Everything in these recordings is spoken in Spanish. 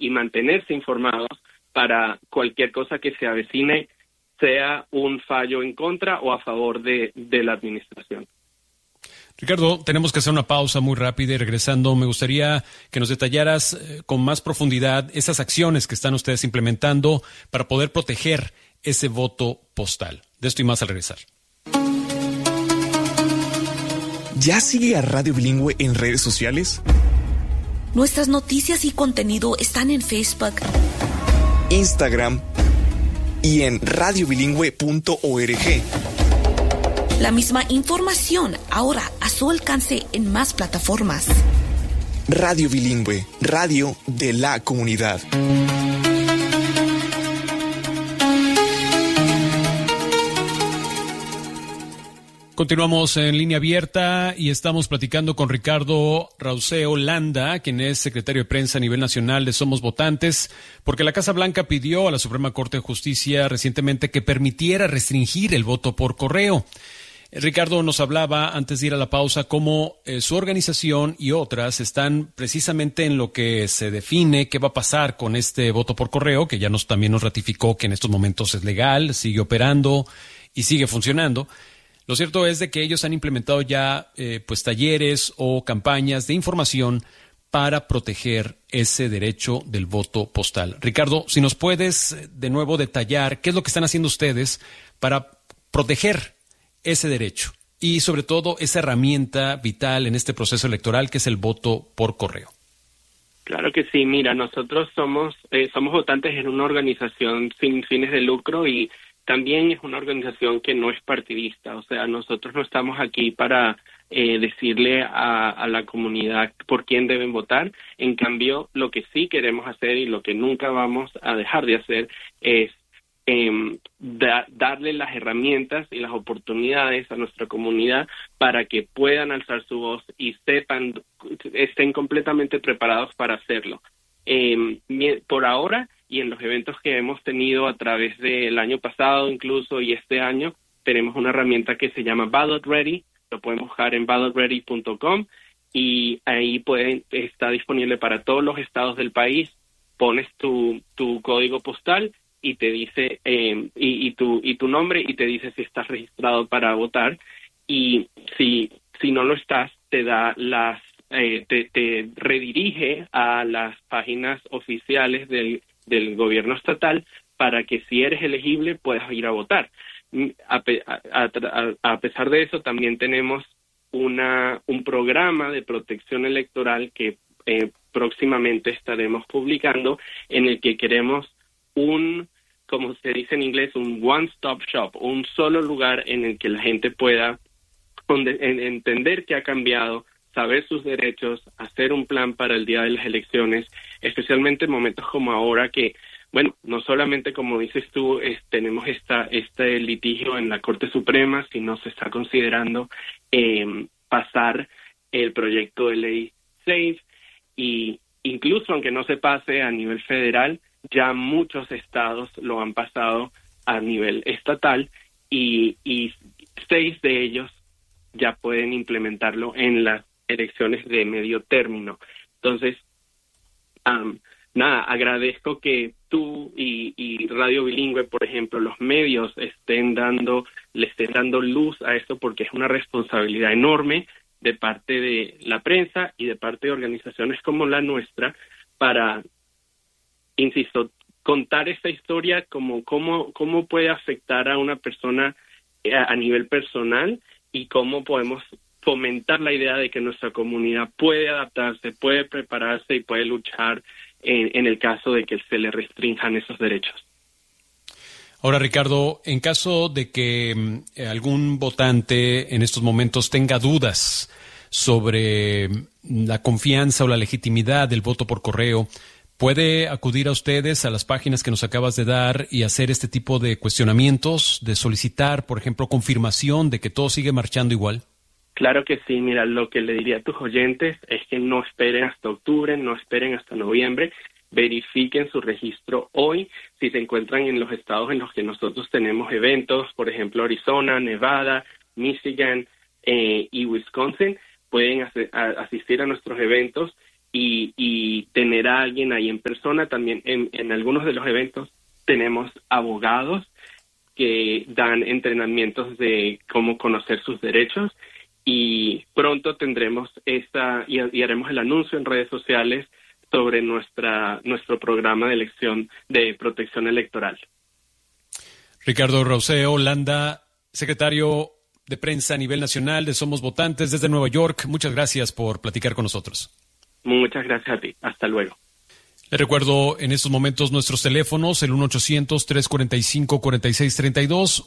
mantenerse informados para cualquier cosa que se avecine, sea un fallo en contra o a favor de la administración. Ricardo, tenemos que hacer una pausa muy rápida y regresando me gustaría que nos detallaras con más profundidad esas acciones que están ustedes implementando para poder proteger ese voto postal. De esto y más al regresar. ¿Ya sigue a Radio Bilingüe en redes sociales? Nuestras noticias y contenido están en Facebook, Instagram y en radiobilingüe.org. La misma información ahora a su alcance en más plataformas. Radio Bilingüe, radio de la comunidad. Continuamos en línea abierta y estamos platicando con Ricardo Rauseo Landa, quien es secretario de prensa a nivel nacional de Somos Votantes, porque la Casa Blanca pidió a la Suprema Corte de Justicia recientemente que permitiera restringir el voto por correo. Ricardo nos hablaba antes de ir a la pausa cómo su organización y otras están precisamente en lo que se define qué va a pasar con este voto por correo, que ya también nos ratificó que en estos momentos es legal, sigue operando y sigue funcionando. Lo cierto es de que ellos han implementado ya talleres o campañas de información para proteger ese derecho del voto postal. Ricardo, si nos puedes de nuevo detallar qué es lo que están haciendo ustedes para proteger ese derecho y sobre todo esa herramienta vital en este proceso electoral que es el voto por correo. Claro que sí, mira, nosotros somos votantes en una organización sin fines de lucro y también es una organización que no es partidista, o sea, nosotros no estamos aquí para decirle a la comunidad por quién deben votar. En cambio, lo que sí queremos hacer y lo que nunca vamos a dejar de hacer es darle las herramientas y las oportunidades a nuestra comunidad para que puedan alzar su voz y estén completamente preparados para hacerlo. Por ahora, y en los eventos que hemos tenido a través del año pasado incluso y este año, tenemos una herramienta que se llama Ballot Ready, lo pueden buscar en ballotready.com y ahí está disponible para todos los estados del país. Pones tu código postal y te dice y tu nombre y te dice si estás registrado para votar, y si no lo estás te da te redirige a las páginas oficiales del gobierno estatal para que si eres elegible puedas ir a votar. A pesar de eso, también tenemos un programa de protección electoral que próximamente estaremos publicando, en el que queremos como se dice en inglés, un one-stop shop, un solo lugar en el que la gente pueda entender qué ha cambiado, saber sus derechos, hacer un plan para el día de las elecciones, especialmente en momentos como ahora que, bueno, no solamente como dices tú, tenemos este litigio en la Corte Suprema, sino se está considerando pasar el proyecto de ley SAFE, y incluso aunque no se pase a nivel federal, ya muchos estados lo han pasado a nivel estatal y 6 de ellos ya pueden implementarlo en las elecciones de medio término. Entonces, agradezco que tú y Radio Bilingüe, por ejemplo, los medios le estén dando luz a esto, porque es una responsabilidad enorme de parte de la prensa y de parte de organizaciones como la nuestra para, insisto, contar esta historia como cómo puede afectar a una persona a nivel personal y cómo podemos fomentar la idea de que nuestra comunidad puede adaptarse, puede prepararse y puede luchar en el caso de que se le restrinjan esos derechos. Ahora, Ricardo, en caso de que algún votante en estos momentos tenga dudas sobre la confianza o la legitimidad del voto por correo, ¿puede acudir a ustedes, a las páginas que nos acabas de dar y hacer este tipo de cuestionamientos, de solicitar, por ejemplo, confirmación de que todo sigue marchando igual? Claro que sí. Mira, lo que le diría a tus oyentes es que no esperen hasta octubre, no esperen hasta noviembre, verifiquen su registro hoy. Si se encuentran en los estados en los que nosotros tenemos eventos, por ejemplo, Arizona, Nevada, Michigan y Wisconsin, pueden asistir a nuestros eventos y tener a alguien ahí en persona. También en algunos de los eventos tenemos abogados que dan entrenamientos de cómo conocer sus derechos, y pronto tendremos y haremos el anuncio en redes sociales sobre nuestro programa de elección de protección electoral. Ricardo Rauseo Landa, secretario de prensa a nivel nacional de Somos Votantes desde Nueva York, muchas gracias por platicar con nosotros. Muchas gracias a ti. Hasta luego. Le recuerdo en estos momentos nuestros teléfonos, el 1-800-345-4632,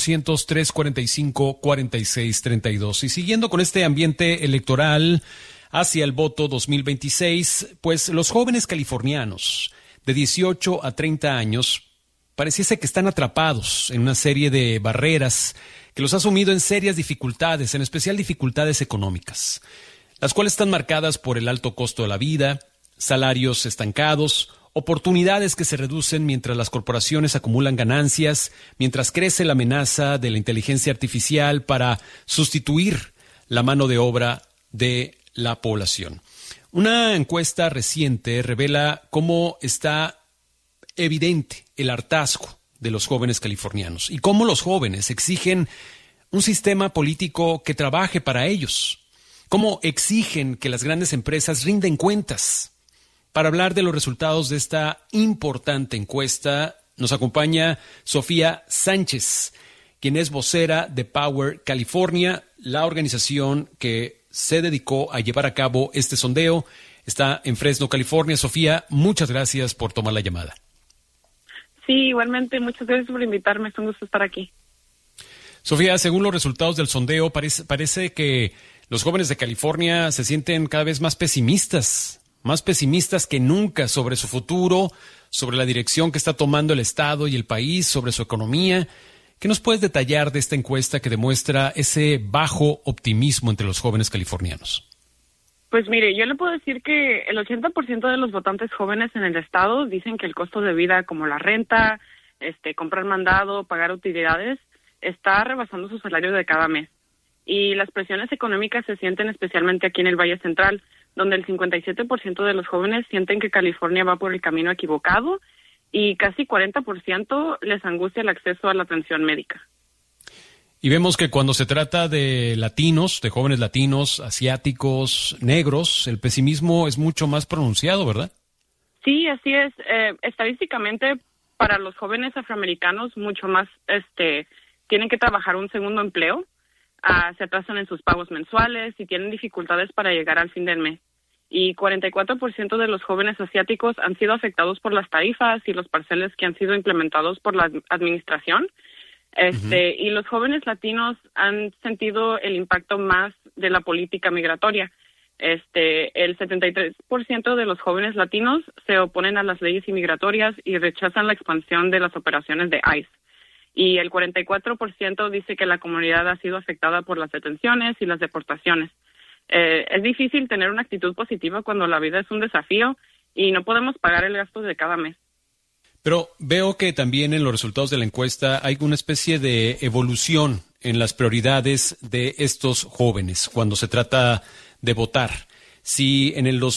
1-800-345-4632. Y siguiendo con este ambiente electoral hacia el voto 2026, pues los jóvenes californianos de 18 a 30 años pareciese que están atrapados en una serie de barreras que los ha sumido en serias dificultades, en especial dificultades económicas, las cuales están marcadas por el alto costo de la vida, salarios estancados, oportunidades que se reducen mientras las corporaciones acumulan ganancias, mientras crece la amenaza de la inteligencia artificial para sustituir la mano de obra de la población. Una encuesta reciente revela cómo está evidente el hartazgo de los jóvenes californianos y cómo los jóvenes exigen un sistema político que trabaje para ellos, cómo exigen que las grandes empresas rinden cuentas. Para hablar de los resultados de esta importante encuesta, nos acompaña Sofía Sánchez, quien es vocera de Power California, la organización que se dedicó a llevar a cabo este sondeo. Está en Fresno, California. Sofía, muchas gracias por tomar la llamada. Sí, igualmente, muchas gracias por invitarme, es un gusto estar aquí. Sofía, según los resultados del sondeo, parece que los jóvenes de California se sienten cada vez más pesimistas que nunca sobre su futuro, sobre la dirección que está tomando el Estado y el país, sobre su economía. ¿Qué nos puedes detallar de esta encuesta que demuestra ese bajo optimismo entre los jóvenes californianos? Pues mire, yo le puedo decir que el 80% de los votantes jóvenes en el Estado dicen que el costo de vida, como la renta, comprar mandado, pagar utilidades, está rebasando su salario de cada mes. Y las presiones económicas se sienten especialmente aquí en el Valle Central, donde el 57% de los jóvenes sienten que California va por el camino equivocado y casi 40% les angustia el acceso a la atención médica. Y vemos que cuando se trata de latinos, de jóvenes latinos, asiáticos, negros, el pesimismo es mucho más pronunciado, ¿verdad? Sí, así es. Estadísticamente, para los jóvenes afroamericanos, mucho más tienen que trabajar un segundo empleo, se atrasan en sus pagos mensuales y tienen dificultades para llegar al fin del mes. Y 44% de los jóvenes asiáticos han sido afectados por las tarifas y los parceles que han sido implementados por la administración. Y los jóvenes latinos han sentido el impacto más de la política migratoria. El 73% de los jóvenes latinos se oponen a las leyes inmigratorias y rechazan la expansión de las operaciones de ICE. Y el 44% dice que la comunidad ha sido afectada por las detenciones y las deportaciones. Es difícil tener una actitud positiva cuando la vida es un desafío y no podemos pagar el gasto de cada mes. Pero veo que también en los resultados de la encuesta hay una especie de evolución en las prioridades de estos jóvenes cuando se trata de votar. Si en el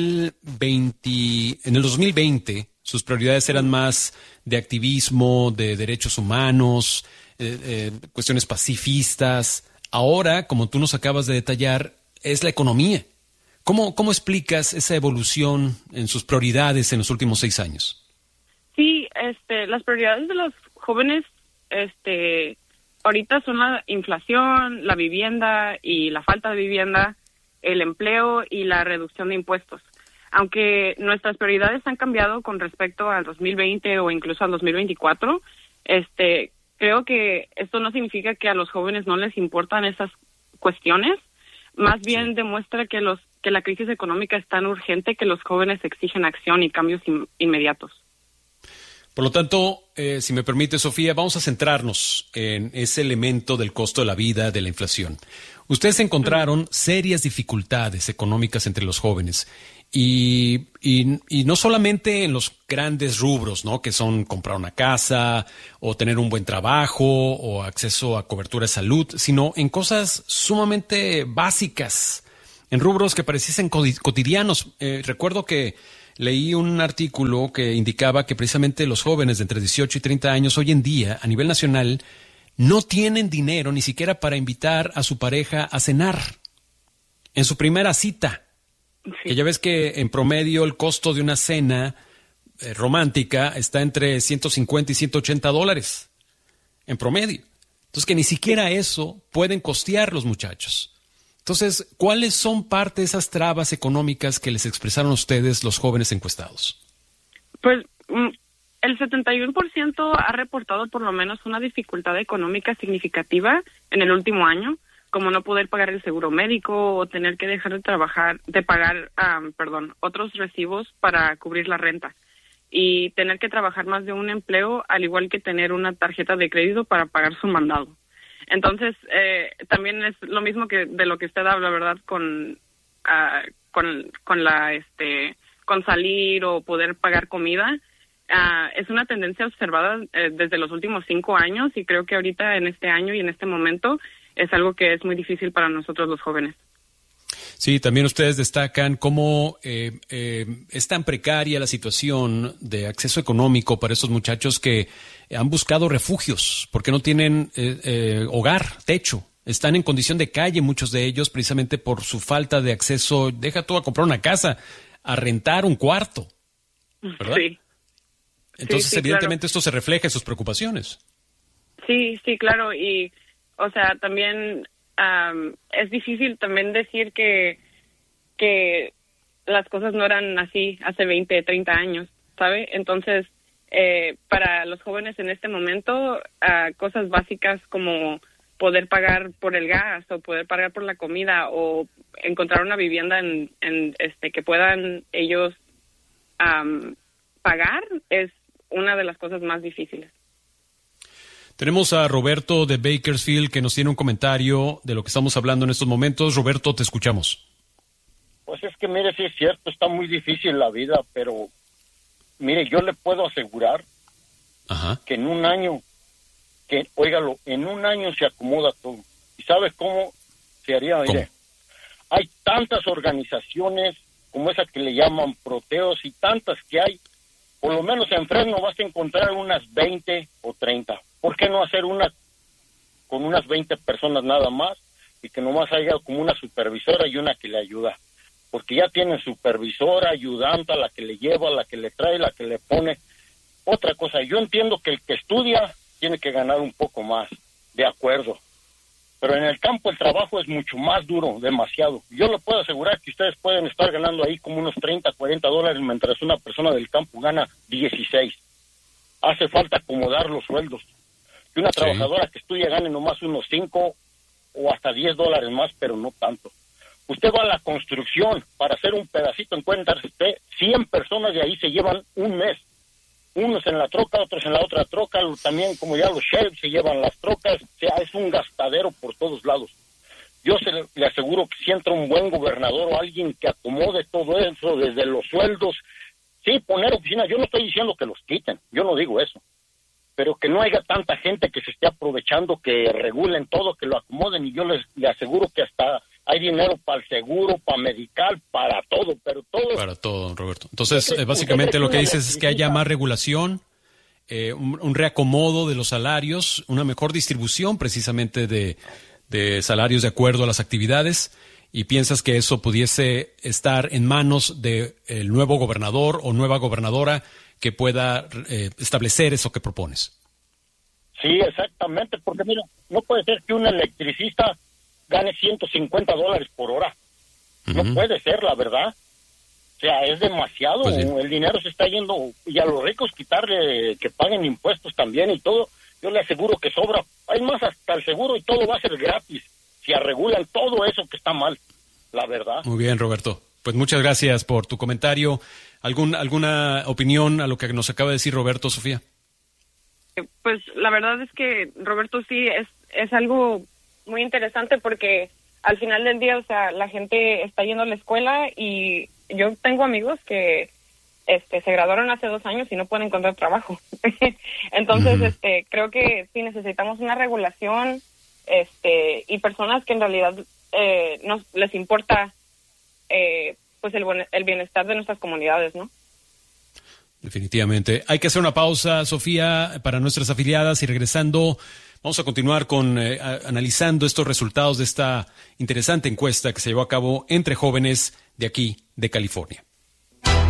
2020 sus prioridades eran más de activismo, de derechos humanos, cuestiones pacifistas, ahora, como tú nos acabas de detallar, es la economía. ¿Cómo explicas esa evolución en sus prioridades en los últimos 6 años? Sí, las prioridades de los jóvenes, ahorita son la inflación, la vivienda y la falta de vivienda, el empleo y la reducción de impuestos. Aunque nuestras prioridades han cambiado con respecto al 2020 o incluso al 2024, creo que esto no significa que a los jóvenes no les importan esas cuestiones. Más bien demuestra que la crisis económica es tan urgente que los jóvenes exigen acción y cambios inmediatos. Por lo tanto, si me permite, Sofía, vamos a centrarnos en ese elemento del costo de la vida, de la inflación. Ustedes encontraron serias dificultades económicas entre los jóvenes y no solamente en los grandes rubros, ¿no? Que son comprar una casa o tener un buen trabajo o acceso a cobertura de salud, sino en cosas sumamente básicas, en rubros que pareciesen cotidianos. Recuerdo que leí un artículo que indicaba que precisamente los jóvenes de entre 18 y 30 años hoy en día, a nivel nacional, no tienen dinero ni siquiera para invitar a su pareja a cenar en su primera cita. Sí. Que ya ves que en promedio el costo de una cena romántica está entre 150 y $180 en promedio. Entonces que ni siquiera eso pueden costear los muchachos. Entonces, ¿cuáles son parte de esas trabas económicas que les expresaron a ustedes los jóvenes encuestados? Pues el 71% ha reportado por lo menos una dificultad económica significativa en el último año, como no poder pagar el seguro médico o tener que dejar de pagar otros recibos para cubrir la renta, y tener que trabajar más de un empleo, al igual que tener una tarjeta de crédito para pagar su mandado. Entonces, también es lo mismo que de lo que usted habla, ¿verdad? Con salir o poder pagar comida. Es una tendencia observada desde los últimos 5 años, y creo que ahorita en este año y en este momento es algo que es muy difícil para nosotros los jóvenes. Sí, también ustedes destacan cómo es tan precaria la situación de acceso económico para estos muchachos que han buscado refugios porque no tienen hogar, techo. Están en condición de calle muchos de ellos precisamente por su falta de acceso. Deja tú a comprar una casa, a rentar un cuarto, ¿verdad? Sí. Entonces, sí, evidentemente, claro, esto se refleja en sus preocupaciones. Sí, claro. Y, o sea, también es difícil también decir que las cosas no eran así hace 20, 30 años, ¿sabe? Entonces, para los jóvenes en este momento, cosas básicas como poder pagar por el gas o poder pagar por la comida o encontrar una vivienda que puedan ellos pagar es una de las cosas más difíciles. Tenemos a Roberto de Bakersfield que nos tiene un comentario de lo que estamos hablando en estos momentos. Roberto, te escuchamos. Pues es que mire, sí es cierto, está muy difícil la vida, pero mire, yo le puedo asegurar que en un año, en un año se acomoda todo. ¿Y sabe cómo se haría? Mire, hay tantas organizaciones como esa que le llaman Proteos y tantas que hay. Por lo menos en Fresno vas a encontrar unas 20 o 30. ¿Por qué no hacer una con unas 20 personas nada más y que nomás haya como una supervisora y una que le ayuda? Porque ya tienen supervisora, ayudante, la que le lleva, la que le trae, la que le pone. Otra cosa, yo entiendo que el que estudia tiene que ganar un poco más, de acuerdo. Pero en el campo el trabajo es mucho más duro, demasiado. Yo le puedo asegurar que ustedes pueden estar ganando ahí como unos 30, 40 dólares, mientras una persona del campo gana 16. Hace falta acomodar los sueldos. Que una trabajadora que estudia gane nomás unos 5 o hasta 10 dólares más, pero no tanto. Usted va a la construcción para hacer un pedacito, encuentra usted 100 personas de ahí se llevan un mes. Unos en la troca, otros en la otra troca, también como ya los sheriffs se llevan las trocas, o sea, es un gastadero por todos lados. Yo le aseguro que si entra un buen gobernador o alguien que acomode todo eso, desde los sueldos, sí, poner oficinas, yo no estoy diciendo que los quiten, yo no digo eso, pero que no haya tanta gente que se esté aprovechando, que regulen todo, que lo acomoden, y yo le aseguro que hasta hay dinero para el seguro, para medical, para todo, pero todo... Para todo, Roberto. Entonces, básicamente lo que dices es que haya más regulación, un reacomodo de los salarios, una mejor distribución precisamente de salarios de acuerdo a las actividades, y piensas que eso pudiese estar en manos del nuevo gobernador o nueva gobernadora que pueda establecer eso que propones. Sí, exactamente, porque mira, no puede ser que un electricista gane 150 dólares por hora. No puede ser, la verdad. O sea, es demasiado. Pues el dinero se está yendo, y a los ricos quitarle que paguen impuestos también y todo. Yo le aseguro que sobra. Hay más, hasta el seguro y todo va a ser gratis. Si arregulan todo eso que está mal, la verdad. Muy bien, Roberto. Pues muchas gracias por tu comentario. ¿Alguna opinión a lo que nos acaba de decir Roberto, Sofía? Pues la verdad es que, Roberto, sí, es algo muy interesante, porque al final del día, o sea, la gente está yendo a la escuela, y yo tengo amigos que se graduaron hace 2 años y no pueden encontrar trabajo. Entonces, creo que sí necesitamos una regulación, y personas que en realidad les importa pues el bienestar de nuestras comunidades, ¿no? Definitivamente. Hay que hacer una pausa, Sofía, para nuestras afiliadas, y regresando vamos a continuar con analizando estos resultados de esta interesante encuesta que se llevó a cabo entre jóvenes de aquí, de California.